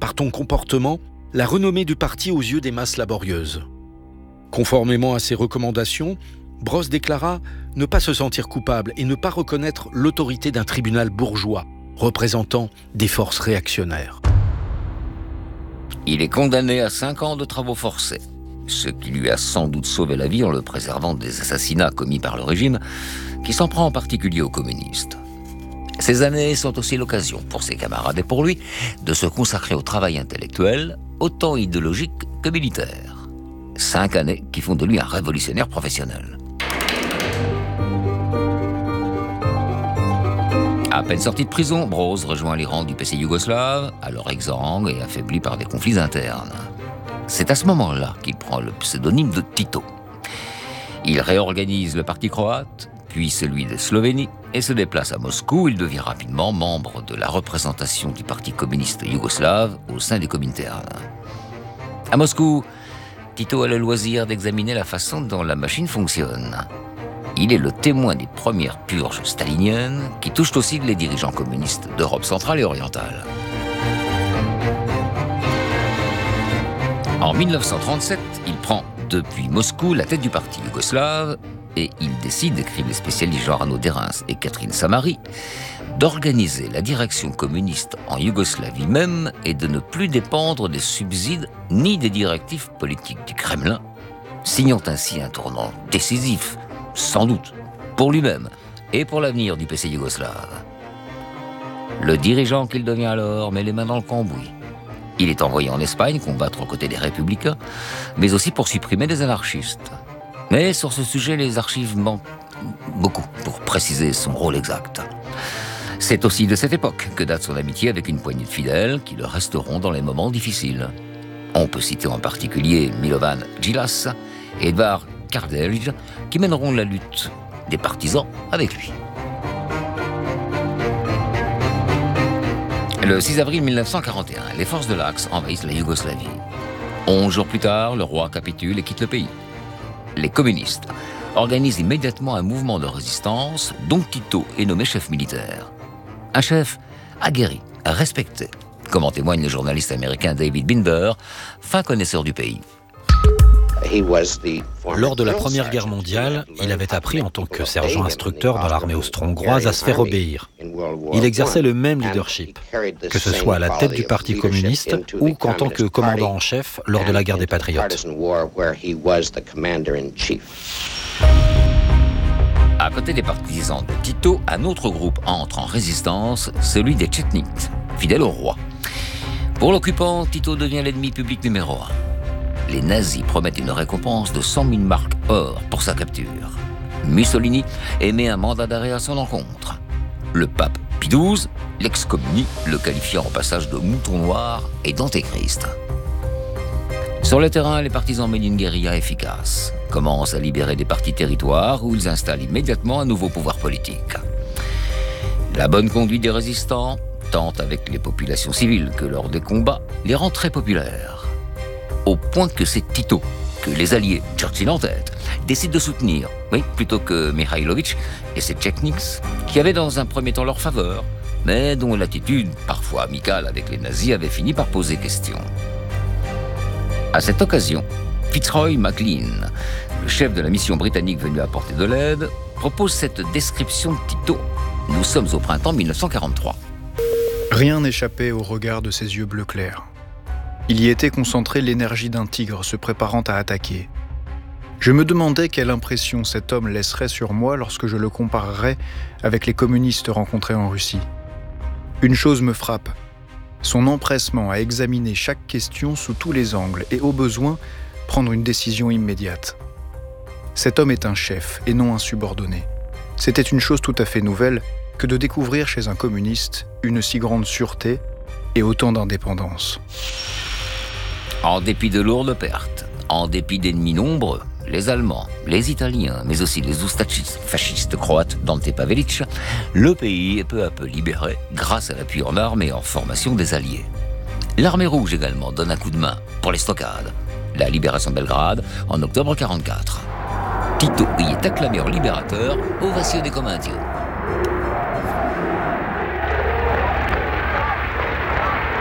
par ton comportement la renommée du parti aux yeux des masses laborieuses. Conformément à ses recommandations, Brosse déclara ne pas se sentir coupable et ne pas reconnaître l'autorité d'un tribunal bourgeois représentant des forces réactionnaires. Il est condamné à 5 ans de travaux forcés, ce qui lui a sans doute sauvé la vie en le préservant des assassinats commis par le régime, qui s'en prend en particulier aux communistes. Ces années sont aussi l'occasion pour ses camarades et pour lui de se consacrer au travail intellectuel, autant idéologique que militaire. 5 années qui font de lui un révolutionnaire professionnel. À peine sorti de prison, Broz rejoint les rangs du PC yougoslave, alors exsangue et affaibli par des conflits internes. C'est à ce moment-là qu'il prend le pseudonyme de Tito. Il réorganise le parti croate, puis celui de Slovénie, et se déplace à Moscou. Il devient rapidement membre de la représentation du Parti communiste yougoslave au sein des Comintern. À Moscou, Tito a le loisir d'examiner la façon dont la machine fonctionne. Il est le témoin des premières purges staliniennes qui touchent aussi les dirigeants communistes d'Europe centrale et orientale. En 1937, il prend depuis Moscou la tête du parti yougoslave et il décide, écrivent les spécialistes Jean-Arnaud Derens et Catherine Samari, d'organiser la direction communiste en Yougoslavie même et de ne plus dépendre des subsides ni des directives politiques du Kremlin, signant ainsi un tournant décisif, sans doute, pour lui-même et pour l'avenir du PC yougoslave. Le dirigeant qu'il devient alors met les mains dans le cambouis. Il est envoyé en Espagne combattre aux côtés des républicains, mais aussi pour supprimer des anarchistes. Mais sur ce sujet, les archives manquent beaucoup pour préciser son rôle exact. C'est aussi de cette époque que date son amitié avec une poignée de fidèles qui le resteront dans les moments difficiles. On peut citer en particulier Milovan Djilas et Edvard Kardelj qui mèneront la lutte des partisans avec lui. Le 6 avril 1941, les forces de l'Axe envahissent la Yougoslavie. 11 jours plus tard, le roi capitule et quitte le pays. Les communistes organisent immédiatement un mouvement de résistance dont Tito est nommé chef militaire. Un chef aguerri, respecté, comme en témoigne le journaliste américain David Binder, fin connaisseur du pays. Lors de la Première Guerre mondiale, il avait appris en tant que sergent instructeur dans l'armée austro-hongroise à se faire obéir. Il exerçait le même leadership, que ce soit à la tête du Parti communiste ou qu'en tant que commandant en chef lors de la guerre des Patriotes. À côté des partisans de Tito, un autre groupe entre en résistance, celui des Tchetniks, fidèles au roi. Pour l'occupant, Tito devient l'ennemi public numéro 1. Les nazis promettent une récompense de 100 000 marks or pour sa capture. Mussolini émet un mandat d'arrêt à son encontre. Le pape Pie XII l'excommunie, le qualifiant au passage de mouton noir et d'antéchrist. Sur le terrain, les partisans mènent une guérilla efficace, commencent à libérer des parties territoires où ils installent immédiatement un nouveau pouvoir politique. La bonne conduite des résistants, tant avec les populations civiles que lors des combats, les rend très populaires. Au point que c'est Tito, que les alliés, Churchill en tête, décident de soutenir, plutôt que Mihailovic et ses Tchetniks, qui avaient dans un premier temps leur faveur, mais dont l'attitude, parfois amicale avec les nazis, avait fini par poser question. À cette occasion, Fitzroy Maclean, le chef de la mission britannique venu apporter de l'aide, propose cette description de Tito. Nous sommes au printemps 1943. Rien n'échappait au regard de ses yeux bleu clair. Il y était concentré l'énergie d'un tigre se préparant à attaquer. Je me demandais quelle impression cet homme laisserait sur moi lorsque je le comparerais avec les communistes rencontrés en Russie. Une chose me frappe, son empressement à examiner chaque question sous tous les angles et, au besoin, prendre une décision immédiate. Cet homme est un chef et non un subordonné. C'était une chose tout à fait nouvelle que de découvrir chez un communiste une si grande sûreté et autant d'indépendance. En dépit de lourdes pertes, en dépit d'ennemis nombreux, les Allemands, les Italiens, mais aussi les oustachistes fascistes croates Dante Pavelic, le pays est peu à peu libéré grâce à l'appui en armes et en formation des Alliés. L'Armée rouge également donne un coup de main pour les stockades. La libération de Belgrade en octobre 1944. Tito y est acclamé en libérateur, ovationné comme un dieu.